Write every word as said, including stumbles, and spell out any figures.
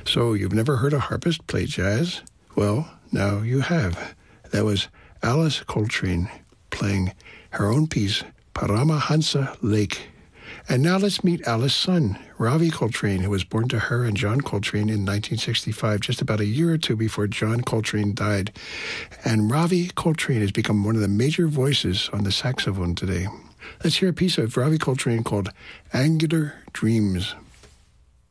So you've never heard a harpist play jazz? Well, now you have. That was Alice Coltrane playing her own piece, Paramahansa Lake. And now let's meet Alice's son, Ravi Coltrane, who was born to her and John Coltrane in nineteen sixty-five, just about a year or two before John Coltrane died. And Ravi Coltrane has become one of the major voices on the saxophone today. Let's hear a piece of Ravi Coltrane called Angular Dreams.